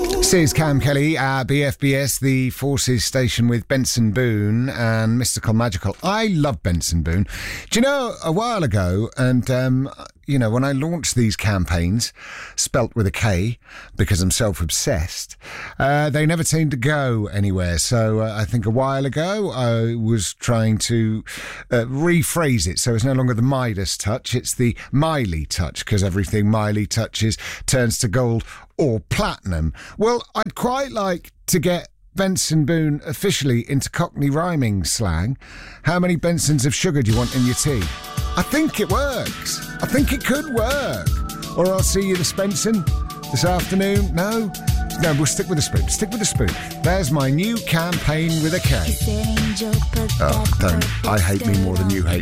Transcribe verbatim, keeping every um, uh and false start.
This is Cam Kelly at B F B S, the Forces station with Benson Boone and Mystical Magical. I love Benson Boone. Do you know, a while ago, and, um, you know, when I launched these campaigns, spelt with a K, because I'm self-obsessed, uh, they never seemed to go anywhere. So uh, I think a while ago, I was trying to uh, rephrase it. So it's no longer the Midas touch, it's the Miley touch, because everything Miley touches turns to gold or platinum. Well, I'd quite like to get Benson Boone officially into Cockney rhyming slang. How many Bensons of sugar do you want in your tea? I think it works. I think it could work. Or I'll see you this Benson this afternoon. No? No, we'll stick with a spoon. Stick with a spoon. There's my new campaign with a K. Oh, don't. I hate me more than you hate